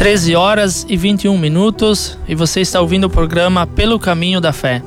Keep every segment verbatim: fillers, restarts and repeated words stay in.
treze horas e vinte e um minutos e você está ouvindo o programa Pelo Caminho da Fé.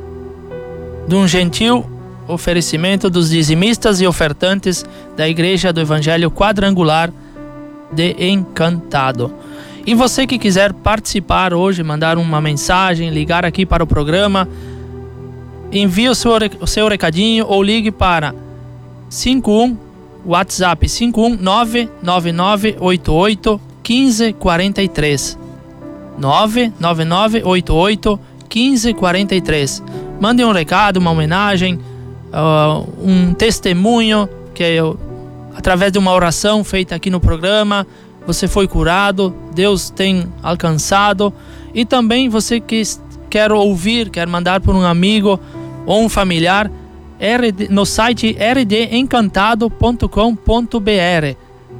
De um gentil oferecimento dos dizimistas e ofertantes da Igreja do Evangelho Quadrangular de Encantado. E você que quiser participar hoje, mandar uma mensagem, ligar aqui para o programa, envie o seu, o seu recadinho ou ligue para cinco um, WhatsApp cinco um nove nove nove oito oito um cinco quatro três. nove nove nove oito oito um cinco quatro três. Mande um recado, uma homenagem, uh, um testemunho que eu, através de uma oração feita aqui no programa, você foi curado, Deus tem alcançado. E também você que quer ouvir, quer mandar por um amigo ou um familiar, no site r d encantado ponto com ponto b r.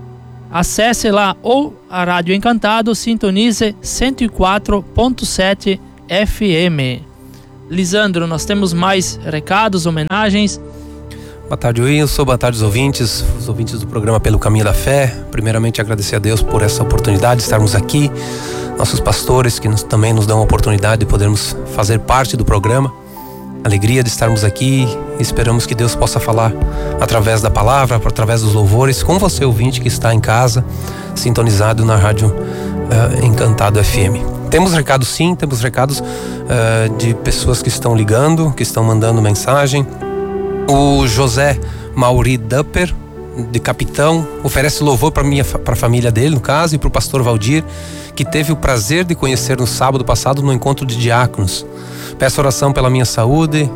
Acesse lá ou a Rádio Encantado, sintonize cento e quatro ponto sete F M. Lisandro, nós temos mais recados, homenagens. Boa tarde, Wilson. Boa tarde, os ouvintes, os ouvintes do programa Pelo Caminho da Fé. Primeiramente, agradecer a Deus por essa oportunidade de estarmos aqui. Nossos pastores que nos, também nos dão a oportunidade de podermos fazer parte do programa. Alegria de estarmos aqui. Esperamos que Deus possa falar através da palavra, através dos louvores, com você, ouvinte, que está em casa, sintonizado na Rádio uh, Encantado F M. Temos recados sim, temos recados uh, de pessoas que estão ligando, que estão mandando mensagem. O José Mauri Dupper, de Capitão, oferece louvor para minha para a família dele, no caso, e para o pastor Valdir, que teve o prazer de conhecer no sábado passado no encontro de diáconos. Peço oração pela minha saúde.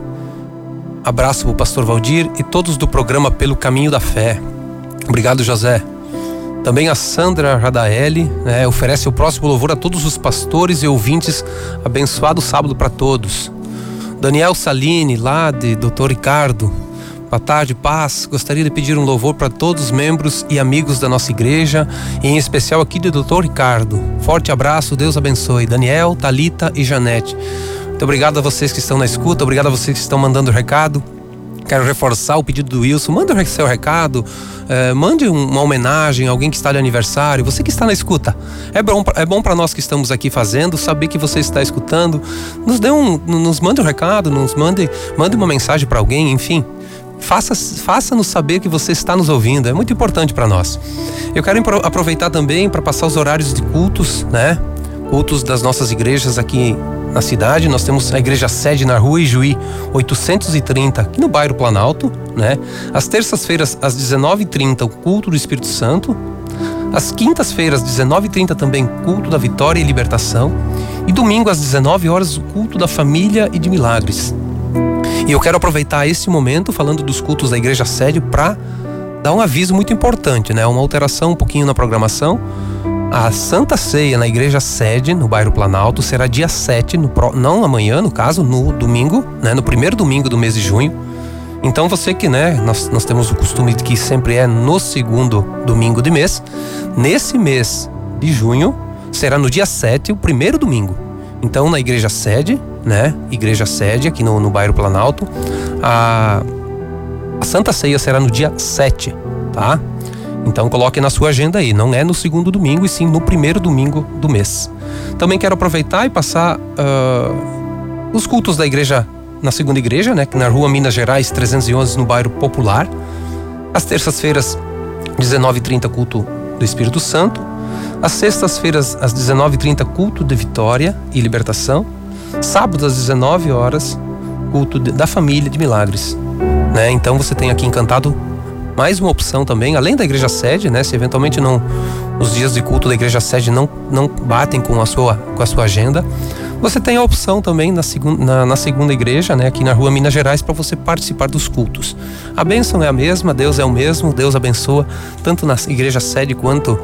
Abraço para o pastor Valdir e todos do programa Pelo Caminho da Fé. Obrigado, José. Também a Sandra Radaeli, né, oferece o próximo louvor a todos os pastores e ouvintes. Abençoado sábado para todos. Daniel Saline, lá de doutor Ricardo. Boa tarde, paz. Gostaria de pedir um louvor para todos os membros e amigos da nossa igreja, e em especial aqui de doutor Ricardo. Forte abraço, Deus abençoe. Daniel, Talita e Janete. Muito obrigado a vocês que estão na escuta, obrigado a vocês que estão mandando recado. Quero reforçar o pedido do Wilson. Manda o seu recado, eh, mande uma homenagem a alguém que está de aniversário. Você que está na escuta, é bom, é bom para nós que estamos aqui fazendo, saber que você está escutando. Nos dê um, nos mande um recado, nos mande, mande uma mensagem para alguém, enfim. Faça, faça-nos saber que você está nos ouvindo, é muito importante para nós. Eu quero aproveitar também para passar os horários de cultos, né? Cultos das nossas igrejas aqui na cidade. Nós temos a igreja sede na rua Ijuí oitocentos e trinta, aqui no bairro Planalto, né? Às terças-feiras, às dezenove e trinta, o culto do Espírito Santo. Às quintas-feiras, dezenove e trinta, também culto da Vitória e Libertação. E domingo, às dezenove horas, o culto da Família e de Milagres. E eu quero aproveitar esse momento, falando dos cultos da igreja sede, para dar um aviso muito importante, né? Uma alteração um pouquinho na programação. A Santa Ceia na igreja sede, no bairro Planalto, será dia sete, no, não amanhã, no caso, no domingo, né? No primeiro domingo do mês de junho. Então você que, né, nós, nós temos o costume de que sempre é no segundo domingo de mês. Nesse mês de junho, será no dia sete, o primeiro domingo. Então na igreja sede, né? Igreja sede, aqui no, no bairro Planalto, a, a Santa Ceia será no dia sete, tá? Então coloque na sua agenda aí, não é no segundo domingo, e sim no primeiro domingo do mês. Também quero aproveitar e passar uh, os cultos da igreja, na segunda igreja, né, na rua Minas Gerais trezentos e onze, no bairro Popular. Às terças-feiras, dezenove e trinta, culto do Espírito Santo. Às sextas-feiras, às dezenove e trinta, culto de Vitória e Libertação. Sábado, às dezenove horas, culto de, da Família de Milagres, né? Então você tem aqui Encantado mais uma opção também, além da igreja sede, né? Se eventualmente não, os dias de culto da igreja sede não, não batem com a sua, com a sua agenda, você tem a opção também na, segun, na, na segunda igreja, né? Aqui na rua Minas Gerais, para você participar dos cultos. A bênção é a mesma, Deus é o mesmo, Deus abençoa tanto na igreja sede quanto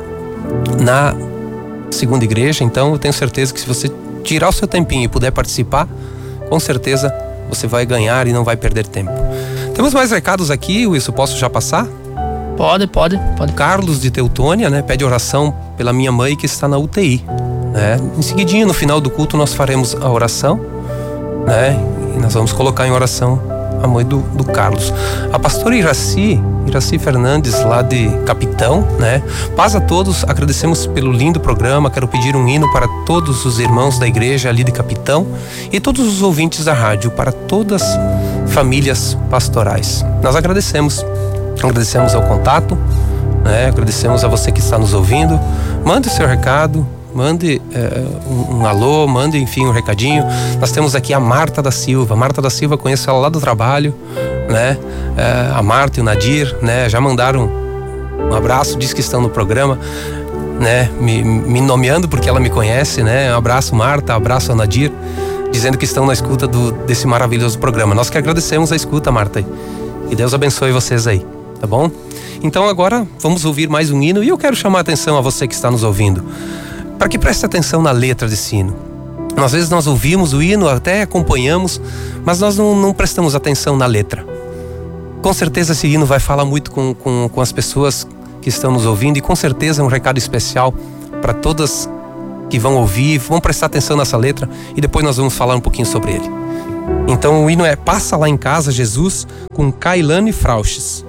na segunda igreja. Então eu tenho certeza que se você tirar o seu tempinho e puder participar, com certeza você vai ganhar e não vai perder tempo. Temos mais recados aqui, Wilson, posso já passar? Pode, pode, pode. Carlos de Teutônia, né, pede oração pela minha mãe que está na U T I, né? Em seguidinho, no final do culto, nós faremos a oração, né? E nós vamos colocar em oração a mãe do, do Carlos. A pastora Iraci, Iraci Fernandes, lá de Capitão, né? Paz a todos, agradecemos pelo lindo programa. Quero pedir um hino para todos os irmãos da igreja ali de Capitão e todos os ouvintes da rádio, para todas as famílias pastorais. Nós agradecemos, agradecemos ao contato, né? Agradecemos a você que está nos ouvindo. Mande o seu recado, mande é, um, um alô, mande enfim um recadinho. Nós temos aqui a Marta da Silva. Marta da Silva, conheço ela lá do trabalho, né? É, a Marta e o Nadir, né? Já mandaram um abraço, diz que estão no programa, né? Me, me nomeando porque ela me conhece, né? Um abraço, Marta, um abraço ao Nadir, dizendo que estão na escuta do, desse maravilhoso programa. Nós que agradecemos a escuta, Marta, e Deus abençoe vocês aí, tá bom? Então agora vamos ouvir mais um hino, e eu quero chamar a atenção a você que está nos ouvindo, para que preste atenção na letra desse hino. Às vezes nós ouvimos o hino, até acompanhamos, mas nós não, não prestamos atenção na letra. Com certeza esse hino vai falar muito com, com, com as pessoas que estão nos ouvindo, e com certeza é um recado especial para todas que vão ouvir, vão prestar atenção nessa letra, e depois nós vamos falar um pouquinho sobre ele. Então o hino é Passa Lá em Casa, Jesus, com Kailane Frauches.